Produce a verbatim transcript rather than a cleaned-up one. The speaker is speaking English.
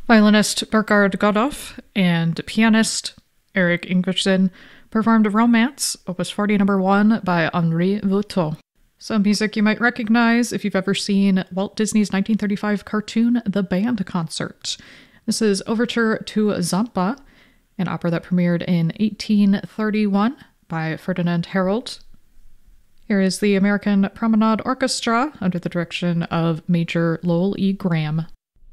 Violinist Burkhard Godov and pianist Eric Ingvarsson performed Romance, Opus forty number one by Henri Vautour. Some music you might recognize if you've ever seen Walt Disney's nineteen thirty-five cartoon The Band Concert. This is Overture to Zampa, an opera that premiered in eighteen thirty-one by Ferdinand Harold. Here is the American Promenade Orchestra under the direction of Major Lowell E. Graham.